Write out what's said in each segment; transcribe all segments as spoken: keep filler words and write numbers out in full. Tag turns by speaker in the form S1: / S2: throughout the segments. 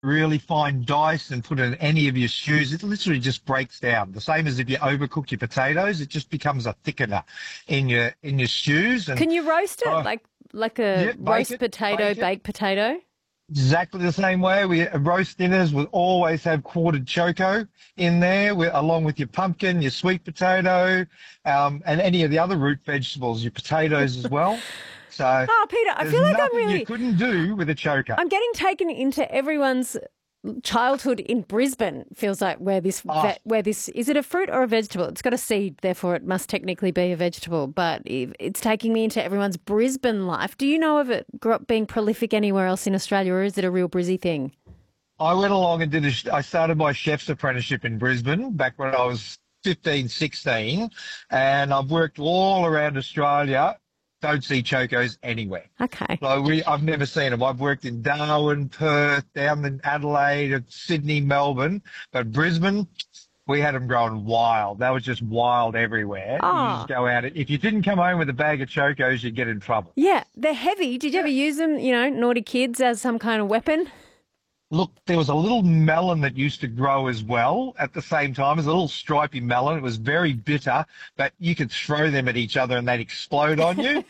S1: really fine dice and put it in any of your stews, it literally just breaks down. The same as if you overcook your potatoes, it just becomes a thickener in your in your stews. And
S2: Can you roast it
S1: uh,
S2: like like a
S1: yeah, bake
S2: roast
S1: it,
S2: potato,
S1: bake it.
S2: baked potato?
S1: Exactly the same way. We roast dinners will always have quartered choco in there, with, along with your pumpkin, your sweet potato, um, and any of the other root vegetables, your potatoes as well. So
S2: Oh, Peter, I
S1: there's
S2: feel like I'm
S1: nothing you
S2: really
S1: couldn't do with a choker.
S2: I'm getting taken into everyone's childhood in Brisbane. Feels like where this
S1: Oh,
S2: ve- where this is it a fruit or a vegetable? It's got a seed, therefore it must technically be a vegetable. But if it's taking me into everyone's Brisbane life. Do you know of it gro- being prolific anywhere else in Australia, or is it a real Brizzy thing?
S1: I went along and did a, sh- I started my chef's apprenticeship in Brisbane back when I was fifteen, sixteen, and I've worked all around Australia. Don't see chocos anywhere.
S2: Okay.
S1: So we, I've never seen them. I've worked in Darwin, Perth, down in Adelaide, Sydney, Melbourne, but Brisbane, we had them growing wild. They were just wild everywhere. You just
S2: Ah,
S1: go out. If you didn't come home with a bag of chocos, you'd get in trouble.
S2: yeah, they're heavy. Did you ever use them, you know, naughty kids as some kind of weapon?
S1: Look, there was a little melon that used to grow as well at the same time. It was a little stripy melon. It was very bitter, but you could throw them at each other and they'd explode on you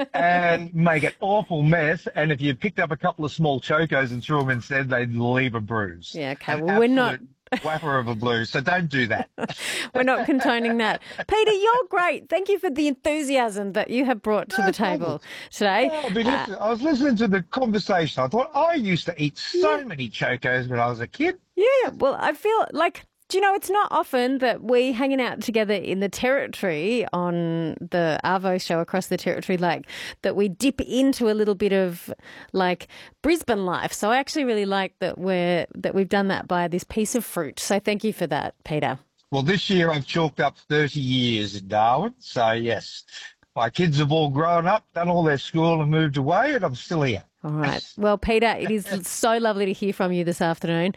S1: and make an awful mess. And if you picked up a couple of small chocos and threw them instead, they'd leave a bruise.
S2: Yeah, okay.
S1: An
S2: Well, we're not
S1: absolute whapper of a bruise. So don't do that.
S2: we're not condoning that. Peter, you're great. Thank you for the enthusiasm that you have brought to
S1: No
S2: the
S1: problem.
S2: table today.
S1: Oh, I've been
S2: Uh,
S1: listening, I was listening to the conversation. I thought I used to eat so
S2: yeah,
S1: many chocos when I was a kid.
S2: yeah. Well, I feel like, do you know, it's not often that we hanging out together in the territory on the Arvo show across the territory, like that we dip into a little bit of like Brisbane life. So I actually really like that we're that we've done that by this piece of fruit. So thank you for that, Peter.
S1: Well, this year I've chalked up thirty years in Darwin. So, yes, my kids have all grown up, done all their school and moved away, and I'm still here.
S2: All right. Well, Peter, it is so lovely to hear from you this afternoon.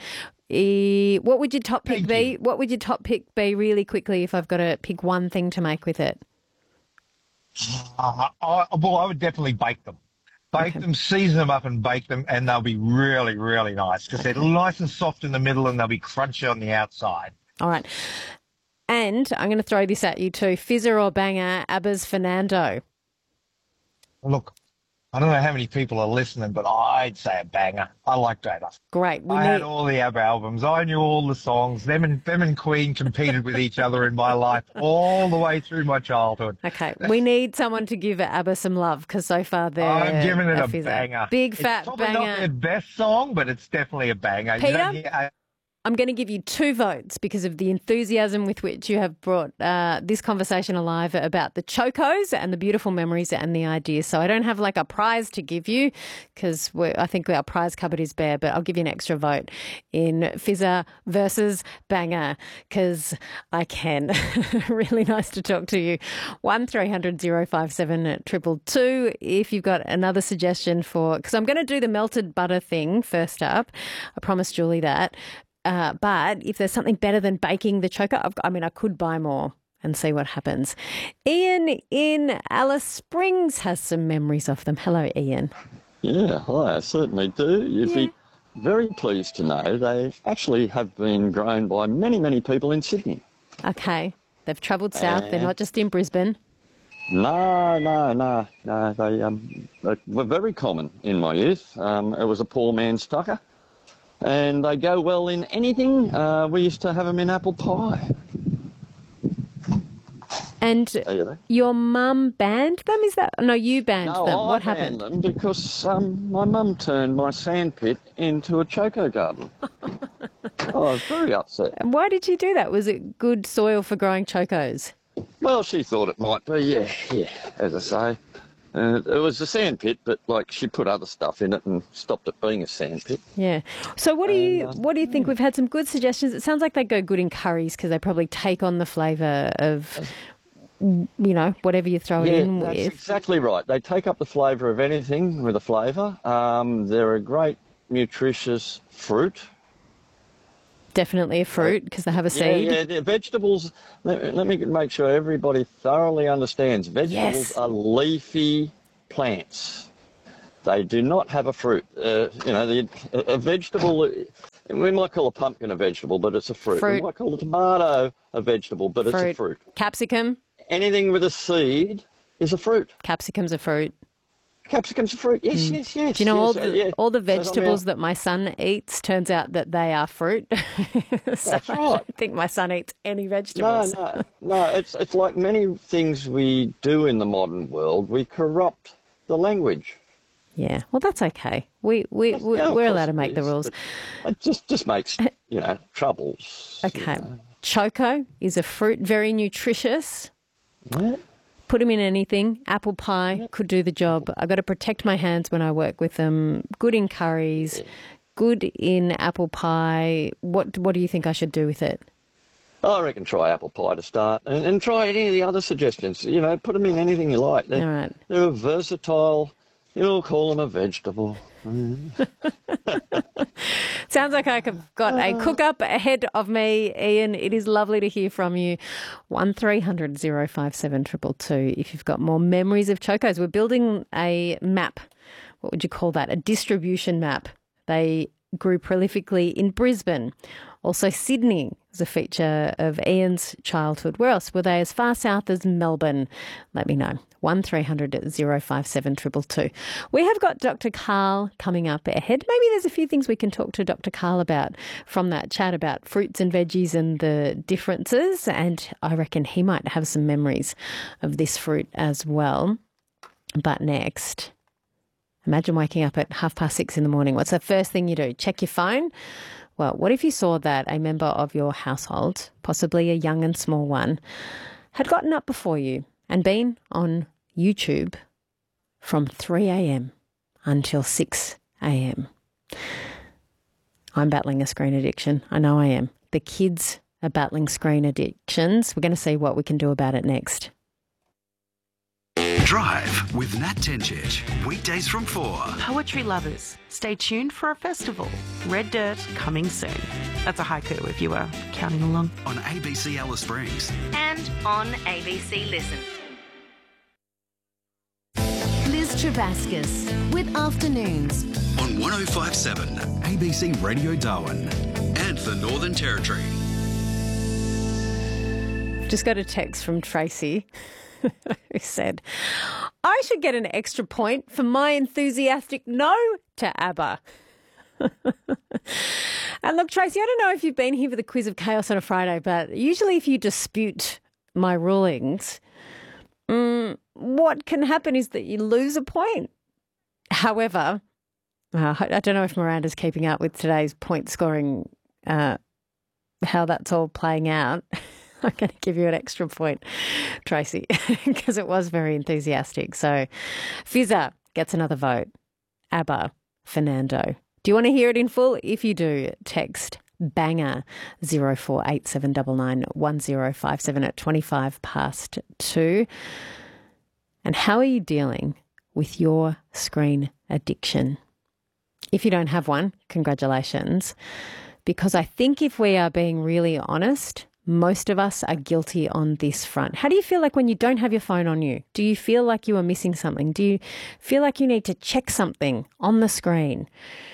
S2: Eh, what would your top pick
S1: Thank
S2: be?
S1: you.
S2: What would your top pick be really quickly if I've got to pick one thing to make with it?
S1: Uh, I, well, I would definitely bake them. Bake
S2: Okay.
S1: them, season them up and bake them, and they'll be really, really nice because they're nice and soft in the middle and they'll be crunchy on the outside.
S2: All right. And I'm going to throw this at you too. Fizzer or banger, Abba's Fernando.
S1: Look, I don't know how many people are listening, but I'd say a banger. I liked that.
S2: Great. We
S1: I had
S2: need,
S1: all the ABBA albums. I knew all the songs. Them and them and Queen competed with each other in my life all the way through my childhood.
S2: okay, we need someone to give Abba some love because so far they're
S1: I'm giving it a
S2: fizzer.
S1: banger.
S2: Big
S1: It's
S2: fat
S1: probably not their
S2: banger.
S1: best song, but it's definitely a banger. You
S2: Peter?
S1: don't hear-
S2: I'm going to give you two votes because of the enthusiasm with which you have brought uh, this conversation alive about the chocos and the beautiful memories and the ideas. So I don't have like a prize to give you because I think our prize cupboard is bare, but I'll give you an extra vote in Fizzer versus Banger because I can. Really nice to talk to you. one three hundred oh five seven two two two if you've got another suggestion for, because I'm going to do the melted butter thing first up. I promised Julie that. Uh, but if there's something better than baking the choco, I've, I mean, I could buy more and see what happens. Ian in Alice Springs has some memories of them. Hello, Ian.
S3: Yeah, well, I certainly do. You'd
S2: Yeah.
S3: be very pleased to know they actually have been grown by many, many people in Sydney.
S2: Okay. They've travelled south. They're
S3: Uh,
S2: not just in Brisbane.
S3: No, no, no, no. They, um, they were very common in my youth. Um, it was a poor man's tucker. And they go well in anything. Uh, we used to have them in apple pie.
S2: And
S3: There you go.
S2: your mum banned them? Is that? No, you banned
S3: No,
S2: them.
S3: I
S2: What
S3: banned
S2: happened?
S3: them because um, my mum turned my sandpit into a choco garden. I was very upset.
S2: And why did she do that? Was it good soil for growing chocos?
S3: Well, she thought it might be, yeah, yeah, as I say. Uh, it was a sandpit, but like she put other stuff in it and stopped it being a sandpit.
S2: Yeah. So what do you
S3: And, uh,
S2: what do you think? We've had some good suggestions. It sounds like they go good in curries because they probably take on the flavour of, you know, whatever you throw it
S3: Yeah,
S2: in
S3: that's
S2: with.
S3: exactly right. They take up the flavour of anything with a flavour. Um, they're a great nutritious fruit.
S2: Definitely a fruit because they have a
S3: Yeah,
S2: seed.
S3: yeah, they're vegetables. Let, let me make sure everybody thoroughly understands. Vegetables
S2: Yes.
S3: are leafy plants. They do not have a fruit. Uh, you know, the, a, a vegetable, we might call a pumpkin a vegetable, but it's a fruit.
S2: Fruit.
S3: We might call a tomato a vegetable, but
S2: Fruit.
S3: it's a fruit.
S2: Capsicum.
S3: Anything with a seed is a fruit.
S2: Capsicum's a fruit.
S3: Capsicum's a fruit. Yes, mm. yes, yes.
S2: Do you know
S3: yes,
S2: all the
S3: yeah.
S2: all the vegetables that my son eats? Turns out that they are fruit. So
S3: That's right.
S2: I don't think my son eats any vegetables.
S3: No, no, no. It's it's like many things we do in the modern world. We corrupt the language.
S2: Yeah, well, that's okay. We we we
S3: yeah,
S2: we're allowed to make the rules.
S3: It just just makes you know troubles.
S2: Okay,
S3: you know.
S2: Choco is a fruit, very nutritious.
S3: Yeah.
S2: Put them in anything. Apple pie could do the job. I've got to protect my hands when I work with them. Good in curries, good in apple pie. What what do you think I should do with it?
S3: I reckon try apple pie to start, and, and try any of the other suggestions. You know, put them in anything you like. They're,
S2: All right.
S3: They're versatile. You'll call them a vegetable.
S2: Sounds like I've got a cook up ahead of me, Ian. It is lovely to hear from you. one three hundred oh five seven two two two if you've got more memories of chocos. We're building a map. What would you call that? A distribution map. They grew prolifically in Brisbane. Also Sydney was a feature of Ian's childhood. Where else? Were they as far south as Melbourne? Let me know. one three hundred oh five seven two two two. We have got Doctor Karl coming up ahead. Maybe there's a few things we can talk to Doctor Karl about from that chat about fruits and veggies and the differences, and I reckon he might have some memories of this fruit as well. But next, imagine waking up at half past six in the morning. What's the first thing you do? Check your phone? Well, what if you saw that a member of your household, possibly a young and small one, had gotten up before you and been on YouTube from three a.m. until six a.m. I'm battling a screen addiction. I know I am. The kids are battling screen addictions. We're going to see what we can do about it next.
S4: Drive with Nat Tencic, weekdays from four.
S5: Poetry lovers, stay tuned for a festival. Red Dirt coming soon. That's a haiku if you were counting along.
S4: On A B C Alice Springs.
S6: And on A B C Listen.
S7: Liz Travascus with Afternoons.
S4: On one oh five point seven, A B C Radio Darwin. And the Northern Territory.
S2: Just got a text from Tracy who said, I should get an extra point for my enthusiastic no to ABBA. And look, Tracy, I don't know if you've been here for the Quiz of Chaos on a Friday, but usually if you dispute my rulings, um, what can happen is that you lose a point. However, uh, I don't know if Miranda's keeping up with today's point scoring, uh, how that's all playing out. I'm going to give you an extra point, Tracy, because it was very enthusiastic. So Fizzer gets another vote. ABBA, Fernando. Do you want to hear it in full? If you do, text banger zero four eight seven nine nine one zero five seven at twenty-five past two. And how are you dealing with your screen addiction? If you don't have one, congratulations. Because I think if we are being really honest, most of us are guilty on this front. How do you feel like when you don't have your phone on you? Do you feel like you are missing something? Do you feel like you need to check something on the screen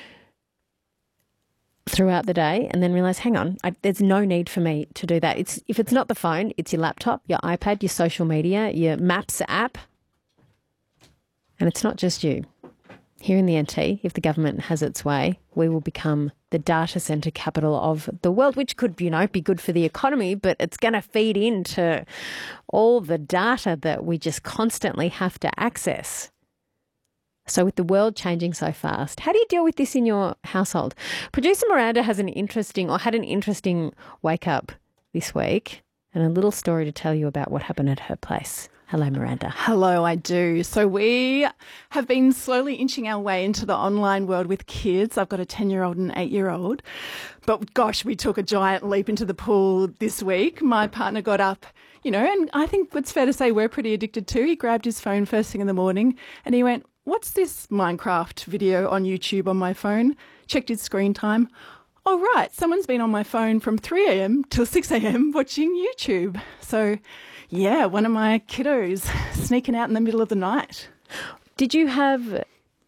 S2: throughout the day and then realise, hang on, I, there's no need for me to do that. It's if it's not the phone, it's your laptop, your iPad, your social media, your Maps app. And it's not just you. Here in the N T, if the government has its way, we will become the data centre capital of the world, which could, you know, be good for the economy, but it's going to feed into all the data that we just constantly have to access. So with the world changing so fast, how do you deal with this in your household? Producer Miranda has an interesting, or had an interesting wake up this week and a little story to tell you about what happened at her place. Hello, Miranda.
S8: Hello, I do. So we have been slowly inching our way into the online world with kids. I've got a ten-year-old and an eight-year-old. But gosh, we took a giant leap into the pool this week. My partner got up, you know, and I think it's fair to say we're pretty addicted too. He grabbed his phone first thing in the morning and he went, what's this Minecraft video on YouTube on my phone? Checked his screen time. Oh, right, someone's been on my phone from three a.m. till six a.m. watching YouTube. So, yeah, one of my kiddos sneaking out in the middle of the night.
S2: Did you have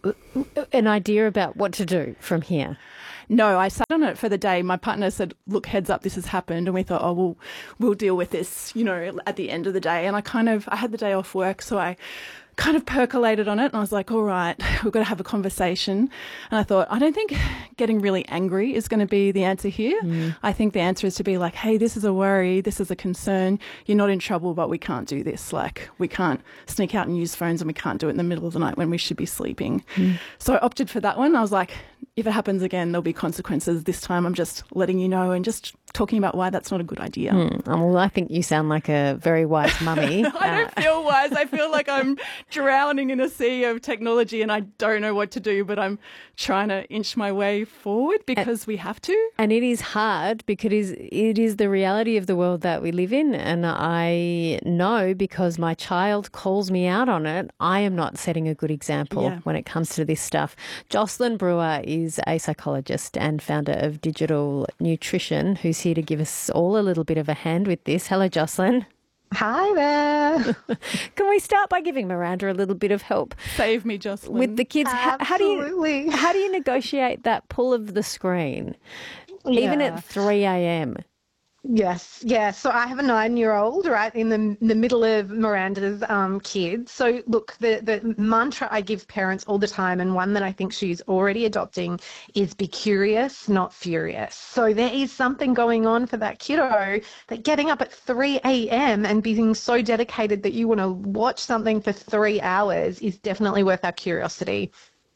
S2: an idea about what to do from here?
S8: No, I sat on it for the day. My partner said, look, heads up, this has happened. And we thought, oh, we'll, we'll deal with this, you know, at the end of the day. And I kind of, I had the day off work, so I kind of percolated on it, and I was like, all right, we've got to have a conversation. And I thought, I don't think getting really angry is going to be the answer here. Mm. I think the answer is to be like, hey, this is a worry, this is a concern, you're not in trouble, but we can't do this. Like, we can't sneak out and use phones, and we can't do it in the middle of the night when we should be sleeping. Mm. So I opted for that one. I was like, if it happens again, there'll be consequences. This time I'm just letting you know and just talking about why that's not a good idea.
S2: Mm. Well, I think you sound like a very wise mummy.
S8: I don't uh, feel wise. I feel like I'm drowning in a sea of technology and I don't know what to do, but I'm trying to inch my way forward because and, we have to.
S2: And it is hard because it is, it is the reality of the world that we live in. And I know because my child calls me out on it, I am not setting a good example yeah. when it comes to this stuff. Jocelyn Brewer is a psychologist and founder of Digital Nutrition, who's here to give us all a little bit of a hand with this. Hello, Jocelyn.
S9: Hi there.
S2: Can we start by giving Miranda a little bit of help?
S8: Save me, Jocelyn.
S2: With the kids.
S9: Absolutely.
S2: How, how do you how do you negotiate that pull of the screen, yeah. even at three a.m.?
S9: Yes, yeah. So I have a nine-year-old, right, in the the middle of Miranda's um, kids. So look, the the mantra I give parents all the time, and one that I think she's already adopting, is be curious, not furious. So there is something going on for that kiddo that getting up at three a.m. and being so dedicated that you want to watch something for three hours is definitely worth our curiosity.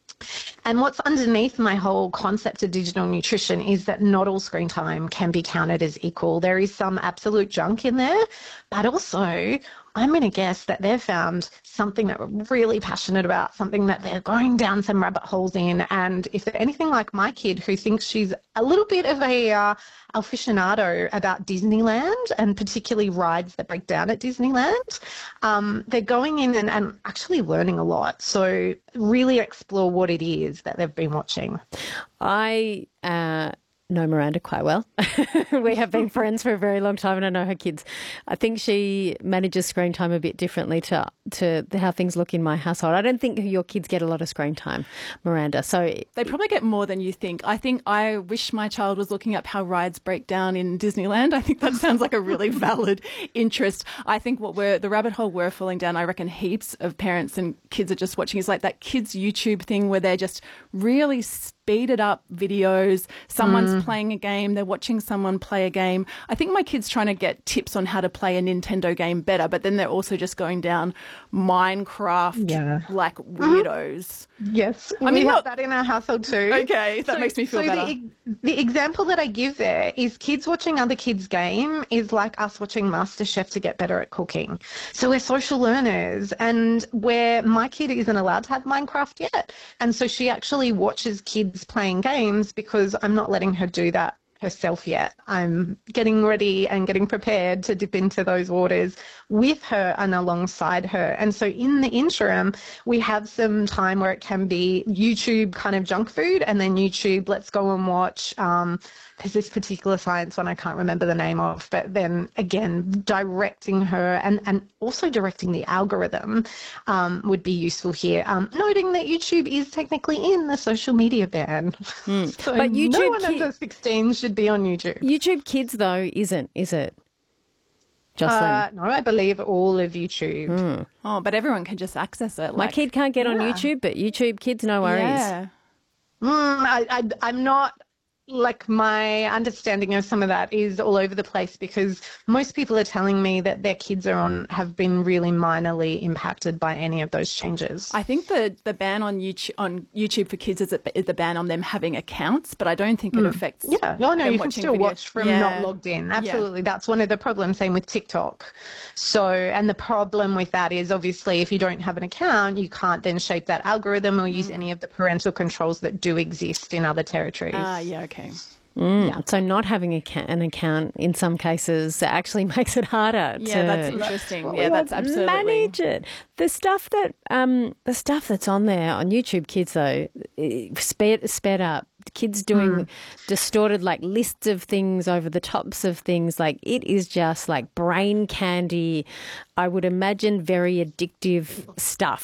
S9: And what's underneath my whole concept of digital nutrition is that not all screen time can be counted as equal. There is some absolute junk in there, but also I'm going to guess that they've found something that we're really passionate about, something that they're going down some rabbit holes in. And if they're anything like my kid, who thinks she's a little bit of a uh, aficionado about Disneyland, and particularly rides that break down at Disneyland, um, they're going in and, and actually learning a lot. So really explore what it is that they've been watching.
S2: I uh know Miranda quite well. We have been friends for a very long time and I know her kids. I think she manages screen time a bit differently to to how things look in my household. I don't think your kids get a lot of screen time, Miranda. So
S8: they probably get more than you think. I think I wish my child was looking up how rides break down in Disneyland. I think that sounds like a really valid interest. I think what we're, the rabbit hole we're falling down, I reckon heaps of parents and kids are just watching, is like that kids YouTube thing where they're just really speeded up videos. Someone's mm. playing a game. They're watching someone play a game. I think my kid's trying to get tips on how to play a Nintendo game better, but then they're also just going down Minecraft yeah. like weirdos.
S9: Mm-hmm. Yes. I mean, we have that in our household too.
S8: Okay, that so, makes me feel
S9: so
S8: better.
S9: The, the example that I give there is kids watching other kids' game is like us watching MasterChef to get better at cooking. So we're social learners, and where my kid isn't allowed to have Minecraft yet, and so she actually watches kids playing games because I'm not letting her do that herself yet. I'm getting ready and getting prepared to dip into those waters with her and alongside her. And so in the interim, we have some time where it can be YouTube kind of junk food, and then YouTube, let's go and watch, um, there's this particular science one I can't remember the name of, but then again, directing her and, and also directing the algorithm um, would be useful here. Um, noting that YouTube is technically in the social media ban. Mm. So
S2: but YouTube
S9: no one
S2: ki-
S9: under sixteen should be on YouTube.
S2: YouTube Kids, though, isn't, is it? Jocelyn?
S9: Uh, no, I believe all of YouTube.
S2: Mm.
S8: Oh, but everyone can just access it.
S2: My
S8: like,
S2: kid can't get
S9: yeah.
S2: on YouTube, but YouTube Kids, no worries.
S8: Yeah.
S9: Mm, I, I, I'm not... Like, my understanding of some of that is all over the place because most people are telling me that their kids are on have been really minorly impacted by any of those changes.
S8: I think the, the ban on YouTube, on YouTube for kids is, a, is the ban on them having accounts, but I don't think it mm. affects.
S9: Yeah, no, no, you can still
S8: videos.
S9: watch from
S8: yeah.
S9: not logged in. Absolutely, yeah. That's one of the problems. Same with TikTok. So, and the problem with that is obviously if you don't have an account, you can't then shape that algorithm or use mm. any of the parental controls that do exist in other territories.
S8: Ah, uh, yeah, okay.
S2: Mm. Yeah. So not having a ca- an account in some cases actually makes it harder.
S8: Yeah,
S2: to
S8: that's interesting. Yeah, that's absolutely
S2: manage it. The stuff that um the stuff that's on there on YouTube Kids though, sped sped up. Kids doing mm. distorted like lists of things over the tops of things. Like it is just like brain candy. I would imagine very addictive stuff.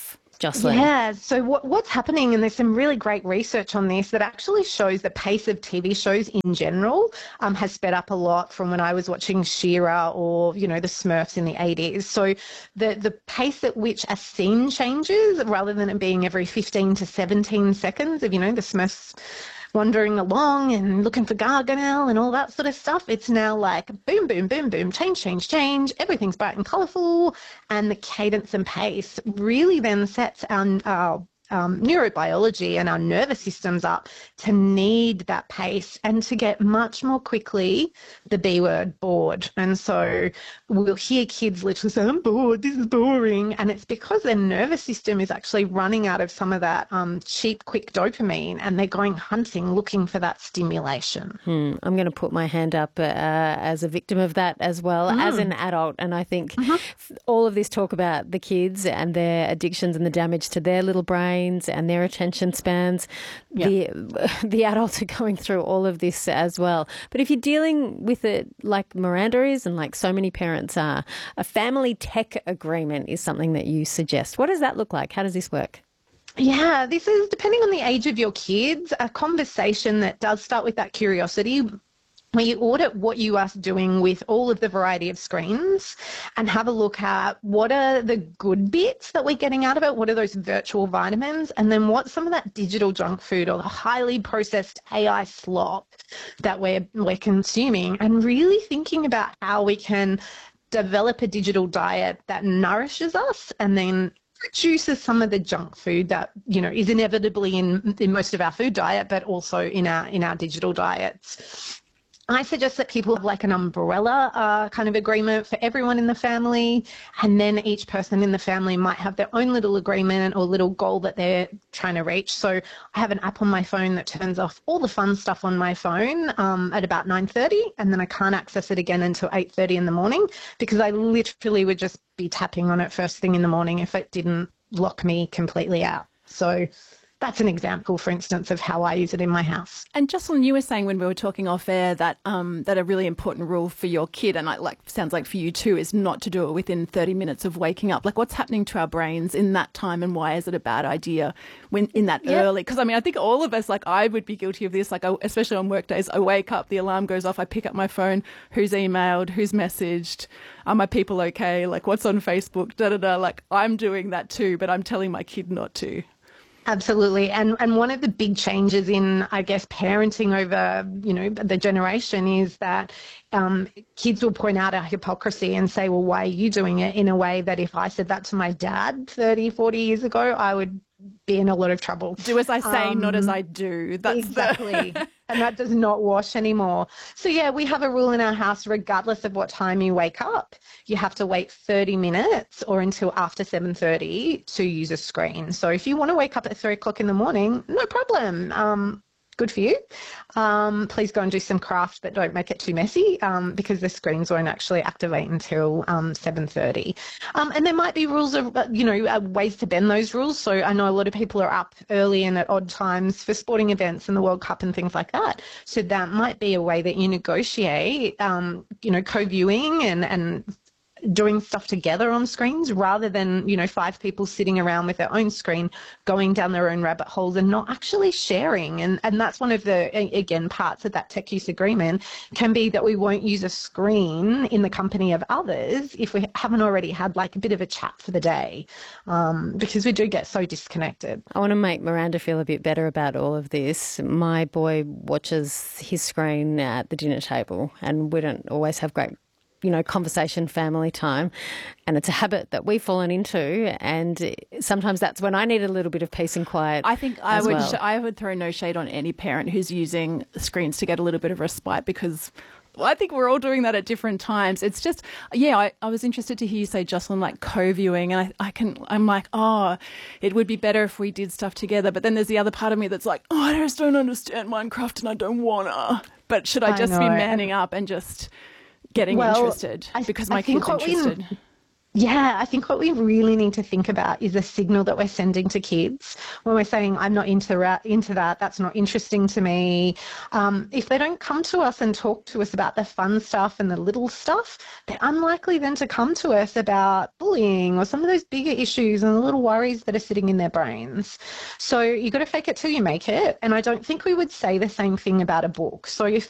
S2: Jocelyn?
S9: Yeah, so what, what's happening, and there's some really great research on this that actually shows the pace of T V shows in general um, has sped up a lot from when I was watching She-Ra or, you know, the Smurfs in the eighties. So the, the pace at which a scene changes, rather than it being every fifteen to seventeen seconds of, you know, the Smurfs wandering along and looking for Gargamel and all that sort of stuff, it's now like boom, boom, boom, boom, change, change, change. Everything's bright and colourful, and the cadence and pace really then sets our, our um, neurobiology and our nervous systems up to need that pace and to get much more quickly the B word, bored. And so we'll hear kids literally say, I'm bored, this is boring. And it's because their nervous system is actually running out of some of that um, cheap, quick dopamine, and they're going hunting, looking for that stimulation.
S2: Hmm. I'm going to put my hand up uh, as a victim of that as well, mm. as an adult. And I think mm-hmm. all of this talk about the kids and their addictions and the damage to their little brain and their attention spans, yeah. the the adults are going through all of this as well. But if you're dealing with it like Miranda is and like so many parents are, a family tech agreement is something that you suggest. What does that look like? How does this work?
S9: Yeah, this is, depending on the age of your kids, a conversation that does start with that curiosity, where you audit what you are doing with all of the variety of screens and have a look at what are the good bits that we're getting out of it, what are those virtual vitamins, and then what's some of that digital junk food or the highly processed A I slop that we're, we're consuming, and really thinking about how we can develop a digital diet that nourishes us and then reduces some of the junk food that, you know, is inevitably in, in most of our food diet, but also in our, in our digital diets. I suggest that people have like an umbrella uh, kind of agreement for everyone in the family, and then each person in the family might have their own little agreement or little goal that they're trying to reach. So I have an app on my phone that turns off all the fun stuff on my phone um, at about nine thirty, and then I can't access it again until eight thirty in the morning, because I literally would just be tapping on it first thing in the morning if it didn't lock me completely out. So that's an example, for instance, of how I use it in my house.
S8: And Jocelyn, you were saying when we were talking off air that um, that a really important rule for your kid, and I, like sounds like for you too, is not to do it within thirty minutes of waking up. Like, what's happening to our brains in that time, and why is it a bad idea when in that yep. early? Because I mean, I think all of us, like I would be guilty of this. Like, I, especially on work days, I wake up, the alarm goes off, I pick up my phone, who's emailed, who's messaged, are my people okay? Like, what's on Facebook? Da da da. Like, I'm doing that too, but I'm telling my kid not to.
S9: Absolutely. And and one of the big changes in, I guess, parenting over, you know, the generation is that um, kids will point out our hypocrisy and say, well, why are you doing it, in a way that if I said that to my dad thirty, forty years ago, I would be in a lot of trouble.
S8: Do as I say, um, not as I do. That's
S9: exactly.
S8: The...
S9: And that does not wash anymore. So, yeah, we have a rule in our house, regardless of what time you wake up, you have to wait thirty minutes or until after seven thirty to use a screen. So if you want to wake up at three o'clock in the morning, no problem. Um, good for you. Um, please go and do some craft, but don't make it too messy, um, because the screens won't actually activate until um, seven thirty. Um, and there might be rules of, you know, uh, ways to bend those rules. So I know a lot of people are up early and at odd times for sporting events and the World Cup and things like that. So that might be a way that you negotiate, um, you know, co-viewing and, and doing stuff together on screens, rather than, you know, five people sitting around with their own screen going down their own rabbit holes and not actually sharing. And and that's one of the, again, parts of that tech use agreement can be that we won't use a screen in the company of others if we haven't already had like a bit of a chat for the day, um, because we do get so disconnected.
S2: I want to make Miranda feel a bit better about all of this. My boy watches his screen at the dinner table, and we don't always have great, you know, conversation, family time. And it's a habit that we've fallen into. And sometimes that's when I need a little bit of peace and quiet.
S8: I think I would,
S2: well.
S8: sh- I would throw no shade on any parent who's using screens to get a little bit of respite, because well, I think we're all doing that at different times. It's just, yeah, I, I was interested to hear you say, Jocelyn, like co-viewing. And I, I can, I'm like, oh, it would be better if we did stuff together. But then there's the other part of me that's like, oh, I just don't understand Minecraft and I don't wanna. But should I just I be manning up and just getting well, interested because my kid's interested?
S9: We, Yeah, I think what we really need to think about is the signal that we're sending to kids when we're saying, I'm not into, ra- into that, that's not interesting to me. Um, if they don't come to us and talk to us about the fun stuff and the little stuff, they're unlikely then to come to us about bullying or some of those bigger issues and the little worries that are sitting in their brains. So you've got to fake it till you make it. And I don't think we would say the same thing about a book. So if